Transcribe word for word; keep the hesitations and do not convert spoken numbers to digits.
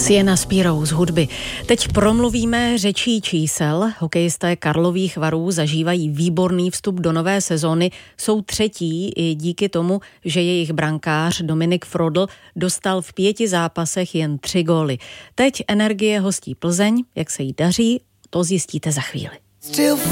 Sienna Spiro z hudby. Teď promluvíme řečí čísel. Hokejisté Karlových Varů zažívají výborný vstup do nové sezóny. Jsou třetí i díky tomu, že jejich brankář Dominik Frodl dostal v pěti zápasech jen tři góly. Teď Energie hostí Plzeň. Jak se jí daří, to zjistíte za chvíli.